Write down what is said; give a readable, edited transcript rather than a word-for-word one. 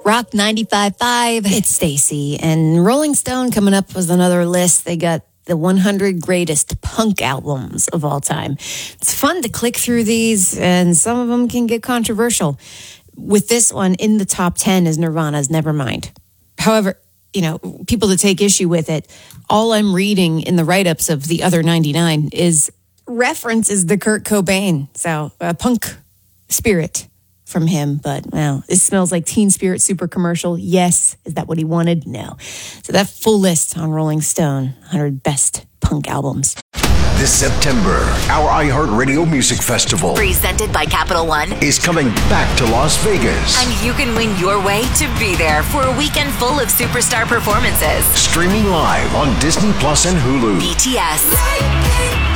Rock 95.5. It's Stacy. And Rolling Stone coming up was another list. They got the 100 greatest punk albums of all time. It's fun to click through these, and some of them can get controversial. With this one, in the top 10 is Nirvana's Nevermind. However, people that take issue with it, all I'm reading in the write-ups of the other 99 is references to Kurt Cobain. So a punk spirit from him, but it smells like Teen Spirit super commercial. Yes. Is that what he wanted? No. So that full list on Rolling Stone, 100 best punk albums. This September, our iHeartRadio Music Festival, presented by Capital One, is coming back to Las Vegas. And you can win your way to be there for a weekend full of superstar performances. Streaming live on Disney Plus and Hulu. BTS,